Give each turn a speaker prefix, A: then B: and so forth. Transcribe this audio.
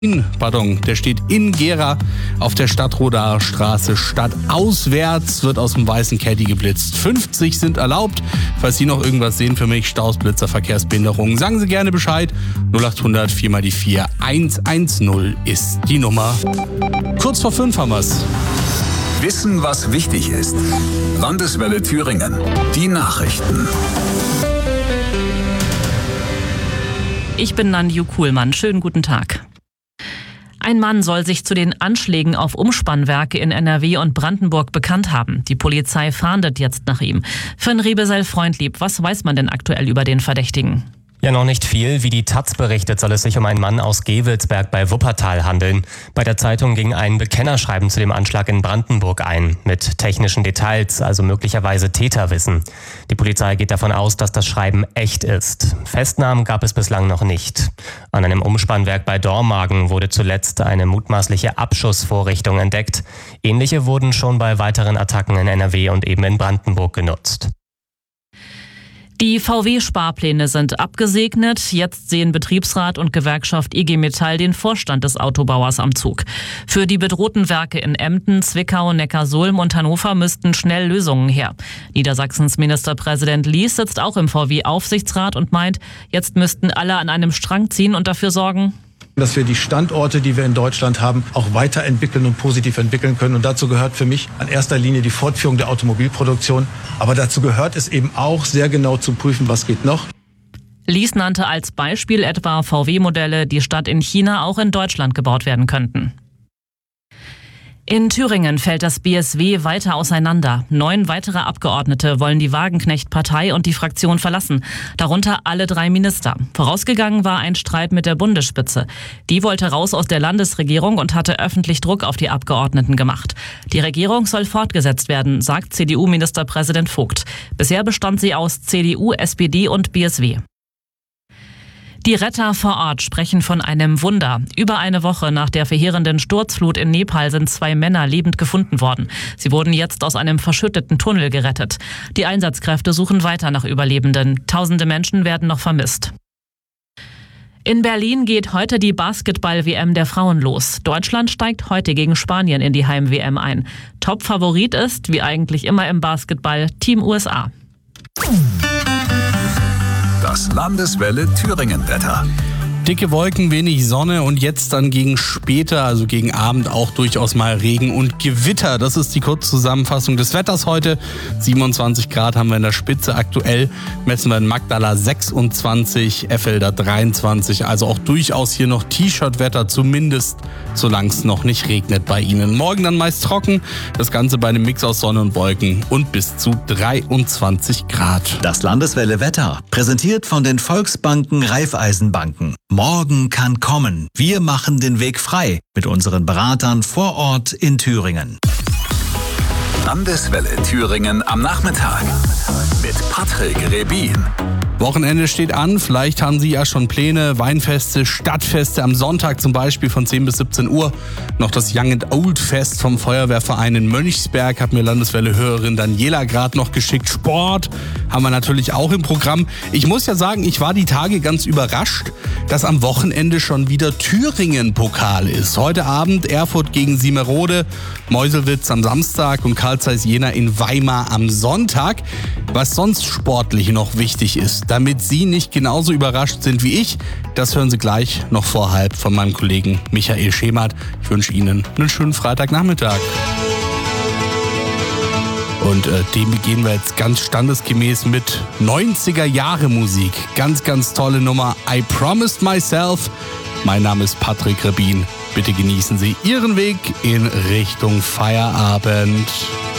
A: Der steht in Gera auf der Stadtrodaer Straße. Stadtauswärts wird aus dem weißen Caddy geblitzt. 50 sind erlaubt. Falls Sie noch irgendwas sehen für mich, Staus, Blitzer, Verkehrsbehinderungen, sagen Sie gerne Bescheid. 0800 4 mal die 4 110 ist die Nummer. Kurz vor 5 haben wir's.
B: Wissen, was wichtig ist. Landeswelle Thüringen. Die Nachrichten.
C: Ich bin Nanju Kuhlmann. Schönen guten Tag. Ein Mann soll sich zu den Anschlägen auf Umspannwerke in NRW und Brandenburg bekannt haben. Die Polizei fahndet jetzt nach ihm. Finn Riebesell-Freundlieb, was weiß man denn aktuell über den Verdächtigen?
D: Ja, noch nicht viel. Wie die Taz berichtet, soll es sich um einen Mann aus Gevelsberg bei Wuppertal handeln. Bei der Zeitung ging ein Bekennerschreiben zu dem Anschlag in Brandenburg ein, mit technischen Details, also möglicherweise Täterwissen. Die Polizei geht davon aus, dass das Schreiben echt ist. Festnahmen gab es bislang noch nicht. An einem Umspannwerk bei Dormagen wurde zuletzt eine mutmaßliche Abschussvorrichtung entdeckt. Ähnliche wurden schon bei weiteren Attacken in NRW und eben in Brandenburg genutzt.
C: Die VW-Sparpläne sind abgesegnet. Jetzt sehen Betriebsrat und Gewerkschaft IG Metall den Vorstand des Autobauers am Zug. Für die bedrohten Werke in Emden, Zwickau, Neckarsulm und Hannover müssten schnell Lösungen her. Niedersachsens Ministerpräsident Lies sitzt auch im VW-Aufsichtsrat und meint, jetzt müssten alle an einem Strang ziehen und dafür sorgen,
E: dass wir die Standorte, die wir in Deutschland haben, auch weiterentwickeln und positiv entwickeln können. Und dazu gehört für mich in erster Linie die Fortführung der Automobilproduktion. Aber dazu gehört es eben auch, sehr genau zu prüfen, was geht noch.
C: Lies nannte als Beispiel etwa VW-Modelle, die statt in China auch in Deutschland gebaut werden könnten. In Thüringen fällt das BSW weiter auseinander. 9 weitere Abgeordnete wollen die Wagenknecht-Partei und die Fraktion verlassen, darunter alle 3 Minister. Vorausgegangen war ein Streit mit der Bundesspitze. Die wollte raus aus der Landesregierung und hatte öffentlich Druck auf die Abgeordneten gemacht. Die Regierung soll fortgesetzt werden, sagt CDU-Ministerpräsident Vogt. Bisher bestand sie aus CDU, SPD und BSW. Die Retter vor Ort sprechen von einem Wunder. Über eine Woche nach der verheerenden Sturzflut in Nepal sind 2 Männer lebend gefunden worden. Sie wurden jetzt aus einem verschütteten Tunnel gerettet. Die Einsatzkräfte suchen weiter nach Überlebenden. Tausende Menschen werden noch vermisst. In Berlin geht heute die Basketball-WM der Frauen los. Deutschland steigt heute gegen Spanien in die Heim-WM ein. Top-Favorit ist, wie eigentlich immer im Basketball, Team USA.
B: Das Landeswelle Thüringen-Wetter.
A: Dicke Wolken, wenig Sonne und jetzt dann gegen später, also gegen Abend auch durchaus mal Regen und Gewitter. Das ist die Kurzzusammenfassung des Wetters heute. 27 Grad haben wir in der Spitze. Aktuell messen wir in Magdala 26, Effelder 23. Also auch durchaus hier noch T-Shirt-Wetter, zumindest solange es noch nicht regnet bei Ihnen. Morgen dann meist trocken. Das Ganze bei einem Mix aus Sonne und Wolken und bis zu 23 Grad.
F: Das Landeswelle Wetter, präsentiert von den Volksbanken Raiffeisenbanken. Morgen kann kommen. Wir machen den Weg frei mit unseren Beratern vor Ort in Thüringen.
B: Landeswelle Thüringen am Nachmittag mit Patrick Rebin.
A: Wochenende steht an, vielleicht haben Sie ja schon Pläne, Weinfeste, Stadtfeste, am Sonntag zum Beispiel von 10 bis 17 Uhr. Noch das Young and Old Fest vom Feuerwehrverein in Mönchsberg, hat mir Landeswelle-Hörerin Daniela gerade noch geschickt. Sport haben wir natürlich auch im Programm. Ich muss ja sagen, ich war die Tage ganz überrascht, dass am Wochenende schon wieder Thüringen-Pokal ist. Heute Abend Erfurt gegen Siemerode, Meuselwitz am Samstag und Carl Zeiss Jena in Weimar am Sonntag. Was sonst sportlich noch wichtig ist, damit Sie nicht genauso überrascht sind wie ich, das hören Sie gleich noch vor halb von meinem Kollegen Michael Schemert. Ich wünsche Ihnen einen schönen Freitagnachmittag. Und dem begehen wir jetzt ganz standesgemäß mit 90er-Jahre-Musik. Ganz, ganz tolle Nummer. I Promised Myself. Mein Name ist Patrick Rebin. Bitte genießen Sie Ihren Weg in Richtung Feierabend.